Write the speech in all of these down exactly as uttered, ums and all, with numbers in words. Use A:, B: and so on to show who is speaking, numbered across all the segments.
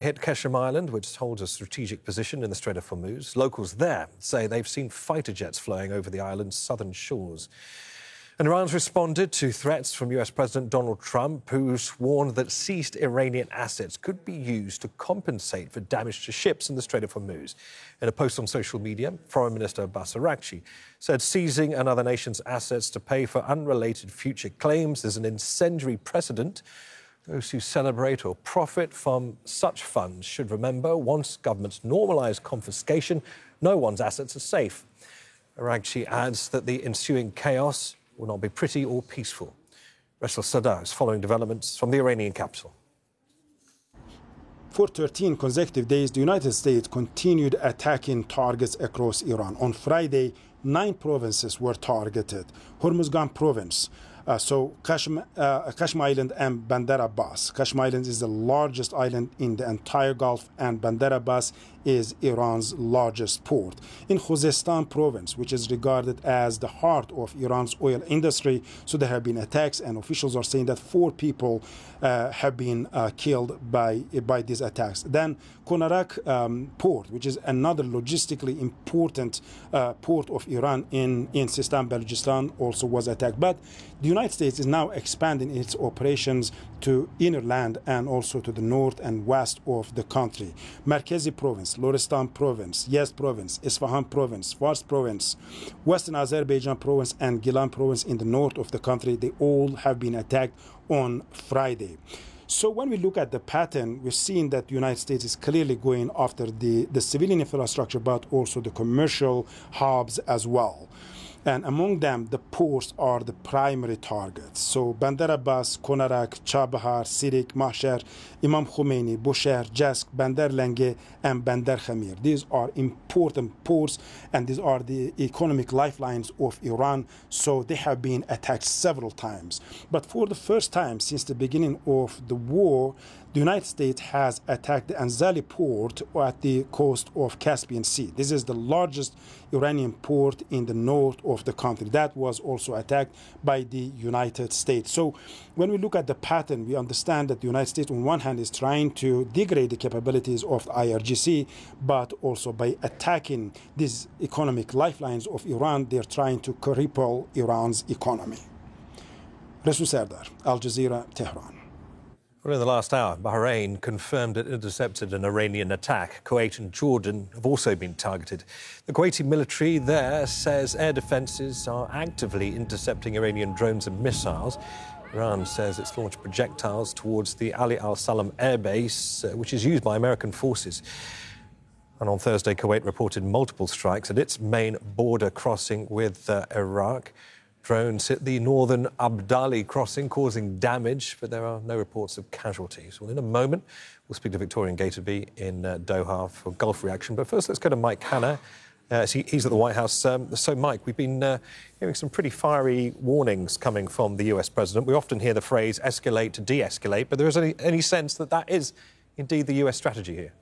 A: hit Qeshm Island, which holds a strategic position in the Strait of Hormuz. Locals there say they've seen fighter jets flying over the island's southern shores. And Iran's responded to threats from U S President Donald Trump, who's warned that seized Iranian assets could be used to compensate for damage to ships in the Strait of Hormuz. In a post on social media, Foreign Minister Abbas Araghchi said seizing another nation's assets to pay for unrelated future claims is an incendiary precedent. Those who celebrate or profit from such funds should remember, once governments normalise confiscation, no one's assets are safe. Araghchi adds that the ensuing chaos will not be pretty or peaceful. Ressel Sadar is following developments from the Iranian capital.
B: For thirteen consecutive days, the United States continued attacking targets across Iran. On Friday, nine provinces were targeted. Hormuzgan province, uh, so Qeshm, uh, Qeshm Island and Bandar Abbas. Qeshm Island is the largest island in the entire Gulf, and Bandar Abbas is Iran's largest port. In Khuzestan province, which is regarded as the heart of Iran's oil industry, so there have been attacks, and officials are saying that four people uh, have been uh, killed by, by these attacks. Then Konarak um, port, which is another logistically important uh, port of Iran in, in Sistan, Balochistan, also was attacked. But the United States is now expanding its operations to inner land and also to the north and west of the country. Markazi province, Lorestan province, Yazd province, Isfahan province, Fars province, Western Azerbaijan province, and Gilan province in the north of the country, they all have been attacked on Friday. So when we look at the pattern, we're seeing that the United States is clearly going after the, the civilian infrastructure, but also the commercial hubs as well. And among them, the ports are the primary targets. So Bandar Abbas, Konarak, Chabahar, Sirik, Mahshar, Imam Khomeini, Bushehr, Jask, Bandar Lenge, and Bandar Khamir. These are important ports, and these are the economic lifelines of Iran. So they have been attacked several times. But for the first time since the beginning of the war, the United States has attacked the Anzali port at the coast of Caspian Sea. This is the largest Iranian port in the north of the country. That was also attacked by the United States. So when we look at the pattern, we understand that the United States on one hand is trying to degrade the capabilities of the I R G C, but also by attacking these economic lifelines of Iran, they're trying to cripple Iran's economy. Ressel Sadar, Al Jazeera, Tehran.
A: Well, in the last hour, Bahrain confirmed it intercepted an Iranian attack. Kuwait and Jordan have also been targeted. The Kuwaiti military there says air defences are actively intercepting Iranian drones and missiles. Iran says it's launched projectiles towards the Ali al-Salam airbase, uh, which is used by American forces. And on Thursday, Kuwait reported multiple strikes at its main border crossing with uh, Iraq. Drones hit the northern Abdali crossing, causing damage, but there are no reports of casualties. Well, in a moment, we'll speak to Victorian Gatorby in uh, Doha for Gulf reaction. But first, let's go to Mike Hanna. Uh, he's at the White House. Um, so, Mike, we've been uh, hearing some pretty fiery warnings coming from the U S president. We often hear the phrase escalate to de-escalate, but there is any, any sense that that is indeed the U S strategy here?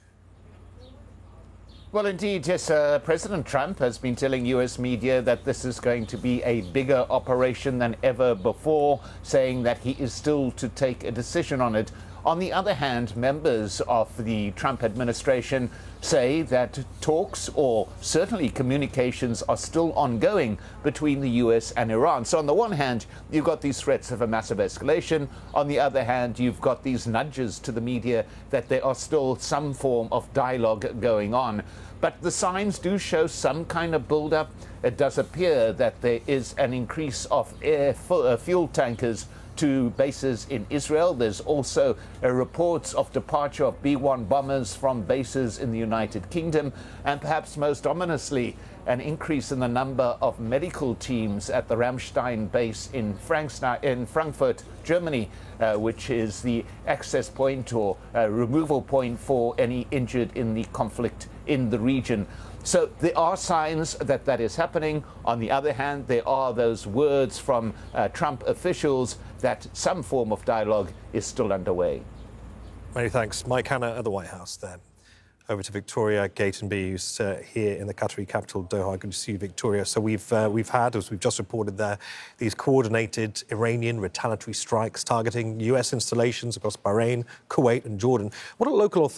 C: Well, indeed, yes. Uh, President Trump has been telling U S media that this is going to be a bigger operation than ever before, saying that he is still to take a decision on it. On the other hand, members of the Trump administration say that talks or certainly communications are still ongoing between the U S and Iran. So on the one hand, you've got these threats of a massive escalation. On the other hand, you've got these nudges to the media that there are still some form of dialogue going on. But the signs do show some kind of build-up. It does appear that there is an increase of air fu- uh, fuel tankers to bases in Israel. There's also uh, reports of departure of B one bombers from bases in the United Kingdom, and perhaps most ominously, an increase in the number of medical teams at the Ramstein base in, Frankstein, in Frankfurt, Germany, uh, which is the access point or uh, removal point for any injured in the conflict in the region. So there are signs that that is happening. On the other hand, there are those words from uh, Trump officials that some form of dialogue is still underway.
A: Many thanks. Mike Hanna at the White House there. Over to Victoria Gatenby, who's uh, here in the Qatari capital, Doha. Good to see you, Victoria. So we've uh, we've had, as we've just reported there, these coordinated Iranian retaliatory strikes targeting U S installations across Bahrain, Kuwait and Jordan. What are local authorities